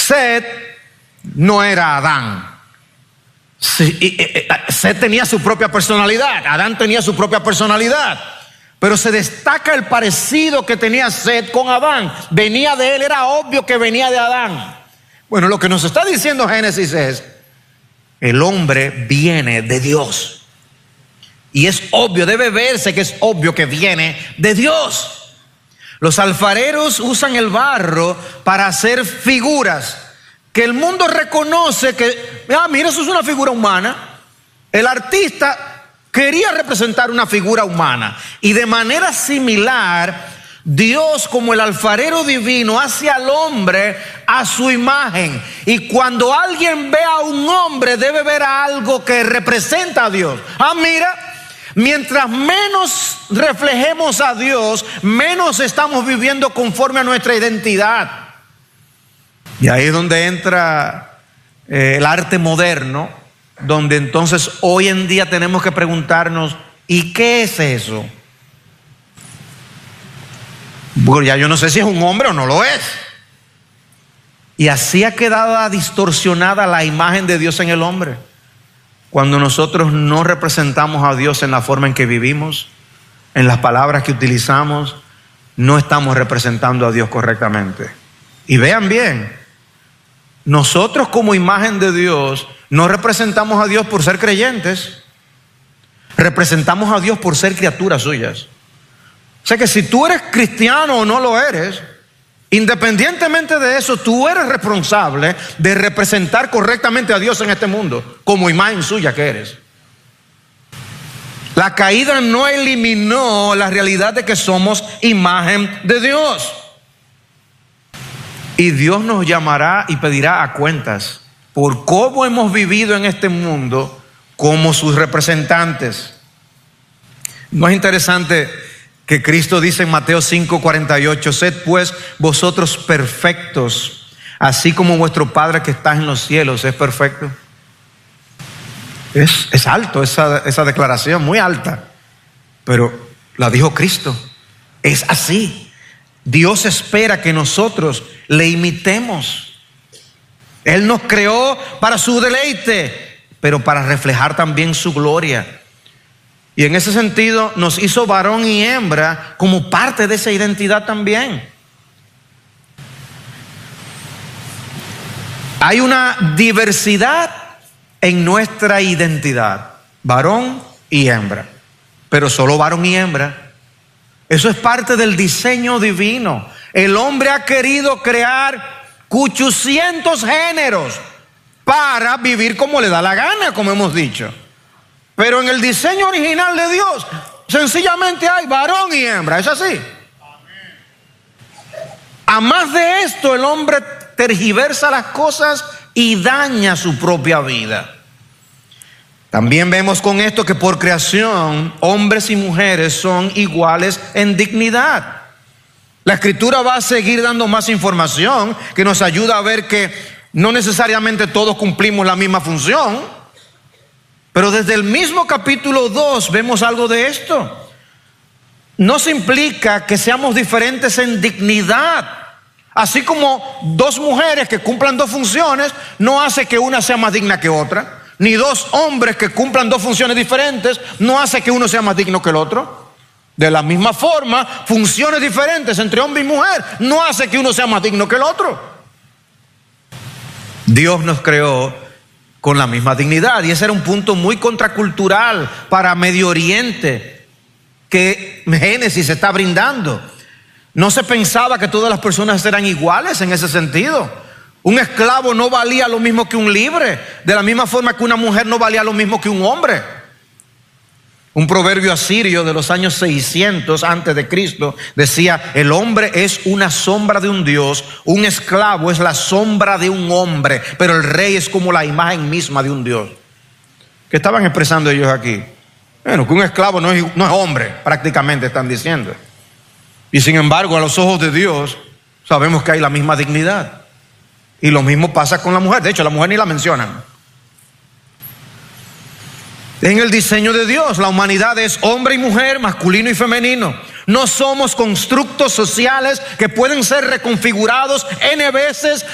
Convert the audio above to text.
Set no era Adán. Set tenía su propia personalidad, Adán tenía su propia personalidad, pero se destaca el parecido que tenía Set con Adán. Venía de él, era obvio que venía de Adán. Bueno, lo que nos está diciendo Génesis es: el hombre viene de Dios. Y es obvio, debe verse que es obvio que viene de Dios. Los alfareros usan el barro para hacer figuras que el mundo reconoce que, mira, eso es una figura humana. El artista quería representar una figura humana. Y de manera similar, Dios, como el alfarero divino, hace al hombre a su imagen. Y cuando alguien ve a un hombre, debe ver a algo que representa a Dios. Mira, mientras menos reflejemos a Dios, menos estamos viviendo conforme a nuestra identidad. Y ahí es donde entra el arte moderno, donde entonces hoy en día tenemos que preguntarnos: ¿y qué es eso? Bueno, ya yo no sé si es un hombre o no lo es. Y así ha quedado distorsionada la imagen de Dios en el hombre. Cuando nosotros no representamos a Dios en la forma en que vivimos, en las palabras que utilizamos, no estamos representando a Dios correctamente. Y vean bien, nosotros como imagen de Dios no representamos a Dios por ser creyentes, representamos a Dios por ser criaturas suyas. O sea que si tú eres cristiano o no lo eres, independientemente de eso, tú eres responsable de representar correctamente a Dios en este mundo, como imagen suya que eres. La caída no eliminó la realidad de que somos imagen de Dios. Y Dios nos llamará y pedirá a cuentas por cómo hemos vivido en este mundo como sus representantes. ¿No es interesante que Cristo dice en Mateo 5:48: sed pues vosotros perfectos, así como vuestro Padre que está en los cielos es perfecto? Es alto esa declaración, muy alta, pero la dijo Cristo. Es así. Dios espera que nosotros le imitemos. Él nos creó para su deleite, pero para reflejar también su gloria. Y en ese sentido nos hizo varón y hembra como parte de esa identidad también. Hay una diversidad en nuestra identidad, varón y hembra, pero solo varón y hembra. Eso es parte del diseño divino. El hombre ha querido crear 800 géneros para vivir como le da la gana, como hemos dicho. Pero en el diseño original de Dios, sencillamente hay varón y hembra. ¿Es así? A más de esto, el hombre tergiversa las cosas y daña su propia vida. También vemos con esto que por creación hombres y mujeres son iguales en dignidad. La Escritura va a seguir dando más información que nos ayuda a ver que no necesariamente todos cumplimos la misma función. Pero desde el mismo capítulo 2 vemos algo de esto. No se implica que seamos diferentes en dignidad. Así como dos mujeres que cumplan dos funciones no hace que una sea más digna que otra. Ni dos hombres que cumplan dos funciones diferentes no hace que uno sea más digno que el otro. De la misma forma, funciones diferentes entre hombre y mujer no hace que uno sea más digno que el otro. Dios nos creó con la misma dignidad, y ese era un punto muy contracultural para Medio Oriente que Génesis está brindando. No se pensaba que todas las personas eran iguales en ese sentido. Un esclavo no valía lo mismo que un libre, de la misma forma que una mujer no valía lo mismo que un hombre. Un proverbio asirio de los años 600 antes de Cristo decía: el hombre es una sombra de un Dios, un esclavo es la sombra de un hombre, pero el rey es como la imagen misma de un Dios. ¿Qué estaban expresando ellos aquí? Bueno, que un esclavo no es hombre, prácticamente están diciendo. Y sin embargo, a los ojos de Dios sabemos que hay la misma dignidad. Y lo mismo pasa con la mujer. De hecho, la mujer ni la mencionan. En el diseño de Dios, la humanidad es hombre y mujer, masculino y femenino. No somos constructos sociales que pueden ser reconfigurados N veces